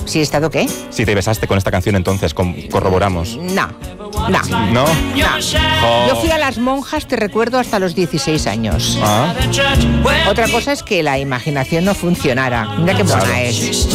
¿Si he estado qué? Si te besaste con esta canción, entonces corroboramos. No. ¿No? Yo fui a las monjas, te recuerdo, hasta los 16 años. Ah. Otra cosa es que la imaginación no funcionara. Mira qué buena es.